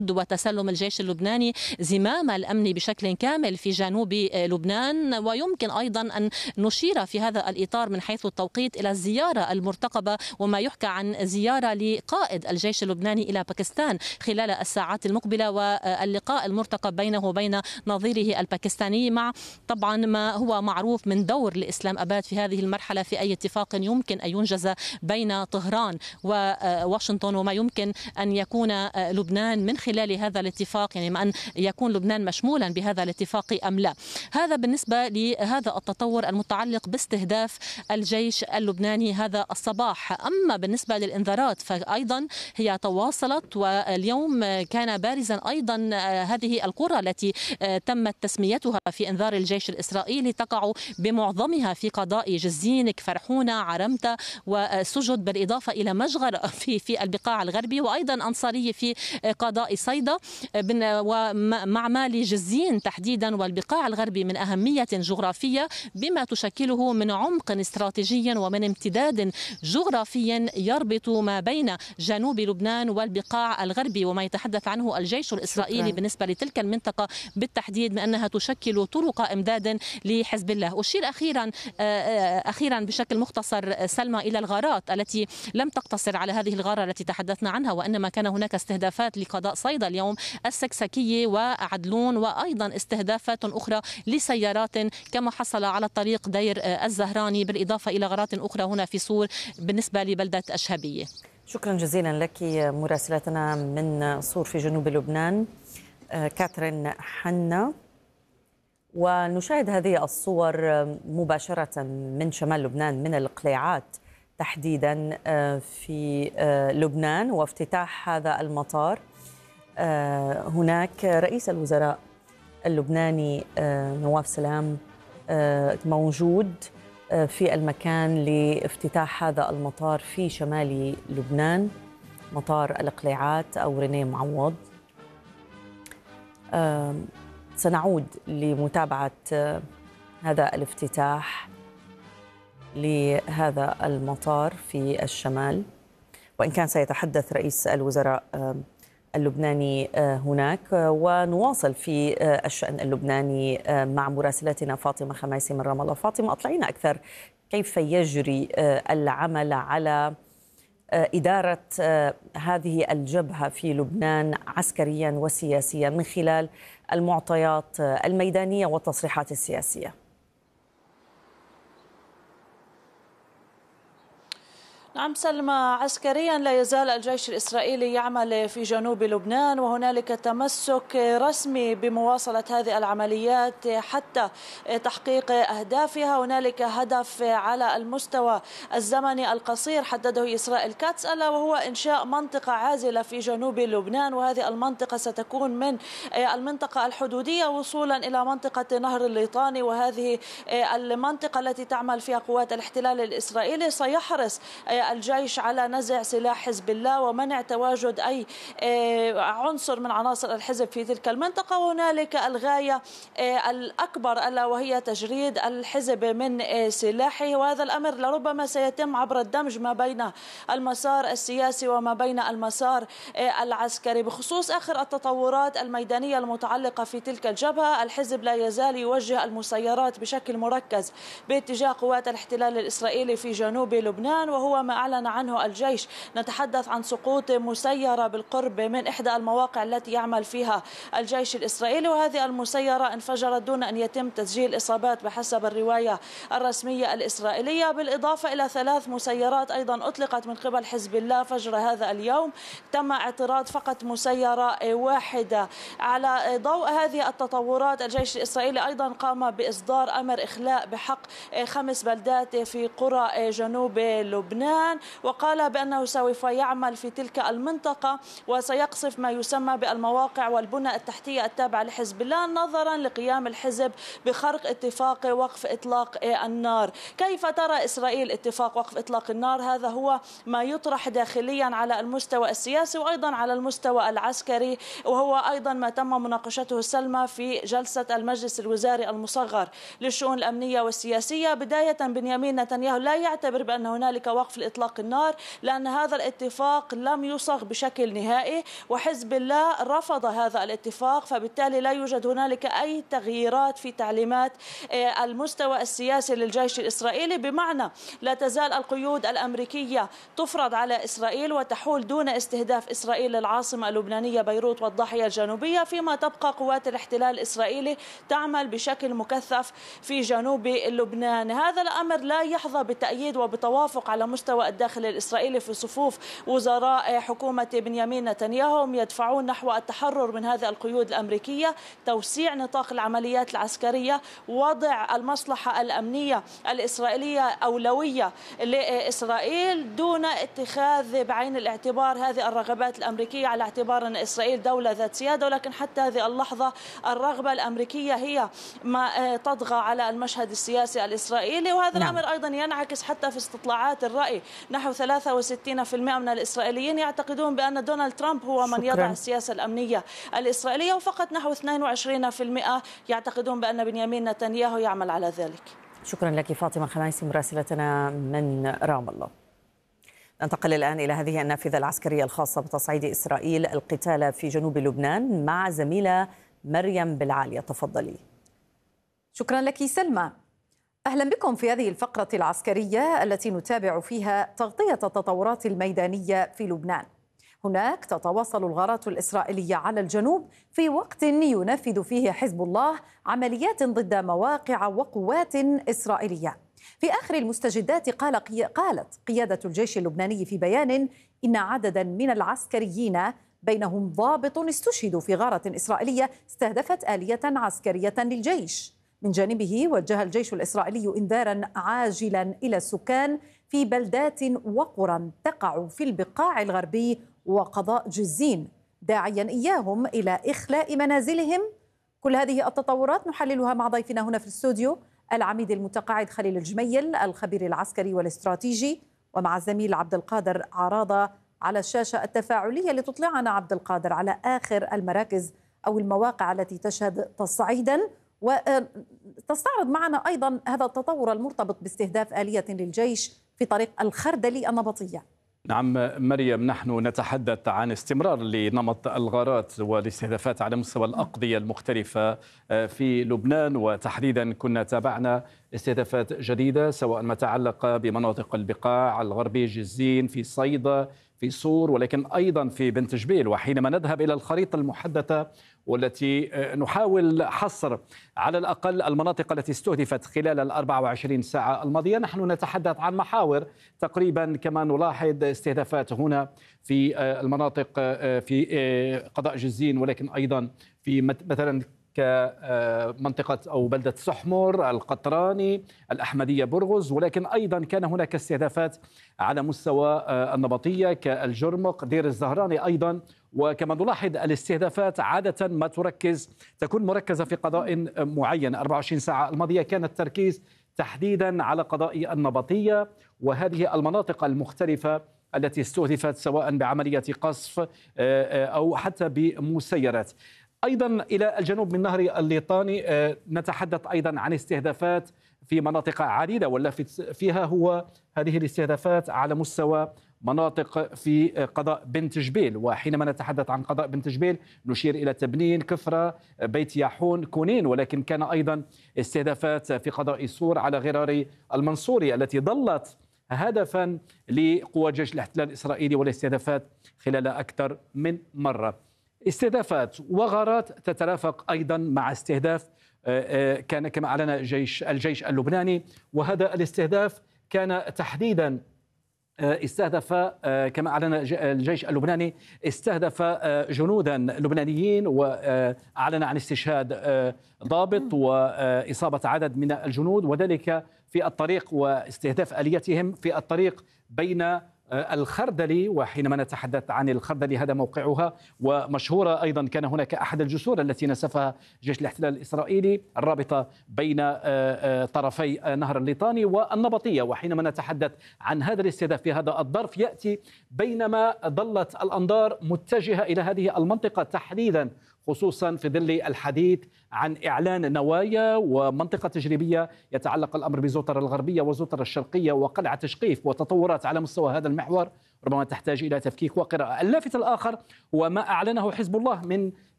وتسلم الجيش اللبناني زمام الأمن بشكل كامل في جنوب لبنان. ويمكن أيضا أن نشير في هذا الإطار من حيث التوقيت إلى الزيارة المرتقبة وما يحكى عن زيارة لقائد الجيش اللبناني إلى باكستان خلال الساعات المقبلة، واللقاء المرتقب بينه وبين نظيره الباكستاني، مع طبعا ما هو معروف من دور الإسلام أباد في هذه المرحلة في أي اتفاق يمكن أن ينجز بين طهران وواشنطن، وما يمكن أن يكون لبنان من خلال هذا الاتفاق، يعني أن يكون لبنان مشمولا بهذا الاتفاق أم لا. هذا بالنسبة لهذا التطور المتعلق باستهداف الجيش اللبناني هذا الصباح. أما بالنسبة للإنذارات فأيضا هي تواصلت، واليوم كان بارزا أيضا هذه القرى التي تمت تسميتها في إنذار الجيش الإسرائيلي تقع بمعظمها في قضاء جزين، كفرحونة، عرمتة وسجد، بالإضافة إلى مجغر في البقاع الغربي، وأيضا أنصاري في قضاء صيدا، ومعمال جزين تحديدا والبقاع الغربي من أهمية جغرافية بما تشكله من عمق استراتيجي ومن امتداد جغرافي يربط ما بين جنوب لبنان والبقاع الغربي، وما يتحدث عنه الجيش الإسرائيلي شكرا. بالنسبة لتلك المنطقة بالتحديد بأنها تشكل طرق إمداد لحزب الله. أشير أخيرا بشكل مختصر سلمى إلى الغارات التي لم تقتصر على هذه الغارة التي تحدثنا عنها، وإنما كان هناك استهدافات لقضاء صيدا اليوم، السكسكية وعدلون، وأيضا استهدافات أخرى لسيارات كما حصل على الطريق دير الزهراني، بالإضافة إلى غارات أخرى هنا في صور بالنسبة لبلدة أشهبية. شكرا جزيلا لك مراسلتنا من صور في جنوب لبنان كاترين حنا. ونشاهد هذه الصور مباشرة من شمال لبنان، من القليعات تحديدا في لبنان، وافتتاح هذا المطار. هناك رئيس الوزراء اللبناني نواف سلام موجود في المكان لافتتاح هذا المطار في شمال لبنان، مطار القليعات أو رينيه معوض. سنعود لمتابعة هذا الافتتاح لهذا المطار في الشمال، وإن كان سيتحدث رئيس الوزراء اللبناني هناك. ونواصل في الشأن اللبناني مع مراسلتنا فاطمة خميسي من رام الله. فاطمة، أطلعينا أكثر، كيف يجري العمل على إدارة هذه الجبهة في لبنان عسكريا وسياسيا من خلال المعطيات الميدانية والتصريحات السياسية؟ نعم سلمى، عسكريا لا يزال الجيش الإسرائيلي يعمل في جنوب لبنان، وهنالك تمسك رسمي بمواصلة هذه العمليات حتى تحقيق أهدافها. هنالك هدف على المستوى الزمني القصير حدده إسرائيل كاتس، ألا وهو إنشاء منطقة عازلة في جنوب لبنان، وهذه المنطقة ستكون من المنطقة الحدودية وصولا إلى منطقة نهر الليطاني، وهذه المنطقة التي تعمل فيها قوات الاحتلال الإسرائيلي. سيحرص الجيش على نزع سلاح حزب الله ومنع تواجد أي عنصر من عناصر الحزب في تلك المنطقة. وهنالك الغاية الأكبر ألا وهي تجريد الحزب من سلاحه، وهذا الأمر لربما سيتم عبر الدمج ما بين المسار السياسي وما بين المسار العسكري. بخصوص آخر التطورات الميدانية المتعلقة في تلك الجبهة، الحزب لا يزال يوجه المسيرات بشكل مركز باتجاه قوات الاحتلال الإسرائيلي في جنوب لبنان، وهو ما أعلن عنه الجيش. نتحدث عن سقوط مسيرة بالقرب من إحدى المواقع التي يعمل فيها الجيش الإسرائيلي، وهذه المسيرة انفجرت دون أن يتم تسجيل إصابات بحسب الرواية الرسمية الإسرائيلية، بالإضافة إلى 3 مسيرات أيضا أطلقت من قبل حزب الله فجر هذا اليوم. تم اعتراض فقط مسيرة واحدة. على ضوء هذه التطورات، الجيش الإسرائيلي أيضا قام بإصدار أمر إخلاء بحق 5 بلدات في قرى جنوب لبنان، وقال بأنه سوف يعمل في تلك المنطقة وسيقصف ما يسمى بالمواقع والبنى التحتية التابعة لحزب الله، نظرا لقيام الحزب بخرق اتفاق وقف إطلاق النار. كيف ترى إسرائيل اتفاق وقف إطلاق النار؟ هذا هو ما يطرح داخليا على المستوى السياسي وأيضا على المستوى العسكري، وهو أيضا ما تم مناقشته سلمى في جلسة المجلس الوزاري المصغر للشؤون الأمنية والسياسية. بداية، بنيامين نتنياهو لا يعتبر بأن هنالك وقف إطلاق النار، لأن هذا الاتفاق لم يصغ بشكل نهائي وحزب الله رفض هذا الاتفاق، فبالتالي لا يوجد هنالك أي تغييرات في تعليمات المستوى السياسي للجيش الإسرائيلي، بمعنى لا تزال القيود الأمريكية تفرض على إسرائيل وتحول دون استهداف إسرائيل للعاصمة اللبنانية بيروت والضاحية الجنوبية، فيما تبقى قوات الاحتلال الإسرائيلي تعمل بشكل مكثف في جنوب لبنان. هذا الأمر لا يحظى بتأييد وبتوافق على مستوى الداخل الإسرائيلي في صفوف وزراء حكومة بنيامين نتنياهو، يدفعون نحو التحرر من هذه القيود الأمريكية، توسيع نطاق العمليات العسكرية، وضع المصلحة الأمنية الإسرائيلية أولوية لإسرائيل دون اتخاذ بعين الاعتبار هذه الرغبات الأمريكية على اعتبار أن إسرائيل دولة ذات سيادة. ولكن حتى هذه اللحظة الرغبة الأمريكية هي ما تطغى على المشهد السياسي الإسرائيلي، وهذا الأمر أيضا ينعكس حتى في استطلاعات الرأي. نحو 63% من الإسرائيليين يعتقدون بأن دونالد ترامب هو من يضع السياسة الأمنية الإسرائيلية، وفقط نحو 22% يعتقدون بأن بنيامين نتنياهو يعمل على ذلك. شكرا لك فاطمة خميسي مراسلتنا من رام الله. ننتقل الآن إلى هذه النافذة العسكرية الخاصة بتصعيد إسرائيل القتال في جنوب لبنان مع زميلة مريم بالعالية. تفضلي. شكرا لك سلمى. أهلا بكم في هذه الفقرة العسكرية التي نتابع فيها تغطية التطورات الميدانية في لبنان. هناك تتواصل الغارات الإسرائيلية على الجنوب في وقت ينفذ فيه حزب الله عمليات ضد مواقع وقوات إسرائيلية. في آخر المستجدات قالت قيادة الجيش اللبناني في بيان إن عددا من العسكريين بينهم ضابط استشهدوا في غارة إسرائيلية استهدفت آلية عسكرية للجيش. من جانبه وجه الجيش الإسرائيلي إنذارا عاجلا إلى السكان في بلدات وقرى تقع في البقاع الغربي وقضاء جزين، داعيا إياهم إلى إخلاء منازلهم. كل هذه التطورات نحللها مع ضيفنا هنا في الاستوديو العميد المتقاعد خليل الجميل الخبير العسكري والاستراتيجي، ومع الزميل عبد القادر عراضة على الشاشة التفاعلية لتطلعنا عبد القادر على آخر المراكز أو المواقع التي تشهد تصعيدا، وتستعرض معنا أيضا هذا التطور المرتبط باستهداف آلية للجيش في طريق الخردلي النبطية. نعم مريم، نحن نتحدث عن استمرار لنمط الغارات والاستهدافات على مستوى الأقضية المختلفة في لبنان، وتحديدا كنا تابعنا استهدافات جديدة سواء ما تعلق بمناطق البقاع الغربي، جزين، في صيدا، في صور، ولكن أيضا في بنت جبيل. وحينما نذهب إلى الخريطة المحددة والتي نحاول حصر على الأقل المناطق التي استهدفت خلال 24 ساعة الماضية، نحن نتحدث عن محاور تقريبا. كما نلاحظ استهدافات هنا في المناطق في قضاء جزين، ولكن أيضا في مثلا كمنطقة أو بلدة سحمر، القطراني، الأحمدية، برغز، ولكن أيضا كان هناك استهدافات على مستوى النبطية كالجرمق، دير الزهراني أيضا. وكما نلاحظ الاستهدافات عادة ما تكون مركزة في قضاء معين. 24 ساعة الماضية كان التركيز تحديدا على قضاء النبطية وهذه المناطق المختلفة التي استهدفت سواء بعملية قصف أو حتى بمسيرات. أيضا إلى الجنوب من نهر الليطاني نتحدث أيضا عن استهدافات في مناطق عديدة، واللافت فيها هو هذه الاستهدافات على مستوى مناطق في قضاء بنت جبيل. وحينما نتحدث عن قضاء بنت جبيل نشير إلى تبنين، كفرة، بيت ياحون، كونين، ولكن كان أيضا استهدافات في قضاء صور على غرار المنصوري التي ظلت هدفا لقوى جيش الاحتلال الإسرائيلي والاستهدافات خلال أكثر من مرة. استهدافات وغارات تترافق أيضا مع استهداف كان كما أعلن الجيش اللبناني، وهذا الاستهداف كان تحديدا استهدف كما أعلن الجيش اللبناني استهدف جنودا لبنانيين، وأعلن عن استشهاد ضابط وإصابة عدد من الجنود، وذلك في الطريق واستهداف آليتهم في الطريق بين الخردلي. وحينما نتحدث عن الخردلي هذا موقعها ومشهورة أيضا، كان هناك أحد الجسور التي نسفها جيش الاحتلال الإسرائيلي الرابطة بين طرفي نهر الليطاني والنبطية. وحينما نتحدث عن هذا الاستهداف في هذا الظرف يأتي بينما ظلت الأنظار متجهة إلى هذه المنطقة تحديدا خصوصا في ظل الحديث عن إعلان نوايا ومنطقة تجريبية يتعلق الأمر بزوطر الغربية وزوطر الشرقية وقلعة تشقيف وتطورات على مستوى هذا المحور ربما تحتاج إلى تفكيك وقراءة. اللافت الآخر هو ما أعلنه حزب الله من